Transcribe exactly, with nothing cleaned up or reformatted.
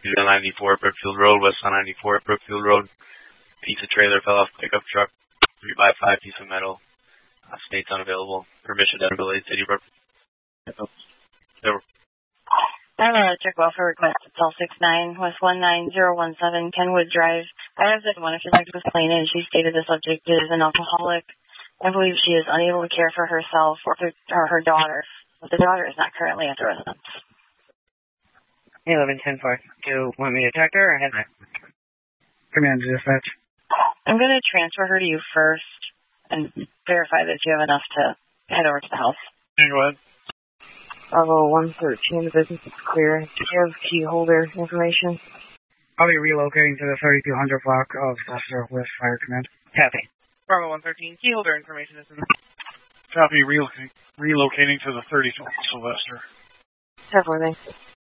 He's on ninety-four Brookfield Road, west on ninety-four Brookfield Road. Piece of trailer fell off pickup truck. three by five piece of metal. Uh, state's unavailable. Permission to relate City Brook. There were. I'm going to check welfare request at cell six nine, West one nine zero one seven, Kenwood Drive. I have this one if you'd like to explain it. She stated the subject is an alcoholic. I believe she is unable to care for herself or her, or her daughter, but the daughter is not currently at the residence. eleven ten four. Do you want me to talk to her or have I? Command dispatch. I'm going to transfer her to you first and verify that you have enough to head over to the house. Go ahead. Bravo one thirteen, the business is clear. Do you have key holder information? I'll be relocating to the thirty-two hundred block of Sylvester with Fire Command. Copy. Bravo one thirteen, key holder information is in. Copy, relocating, relocating to the thirty-two Sylvester. Have one, thanks.